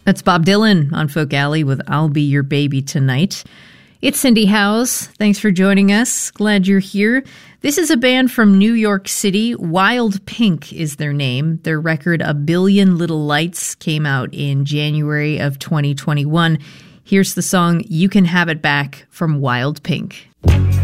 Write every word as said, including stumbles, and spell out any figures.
That's Bob Dylan on Folk Alley with I'll Be Your Baby Tonight. It's Cindy Howes. Thanks for joining us. Glad you're here. This is a band from New York City. Wild Pink is their name. Their record A Billion Little Lights came out in January of twenty twenty-one. Here's the song You Can Have It Back from Wild Pink.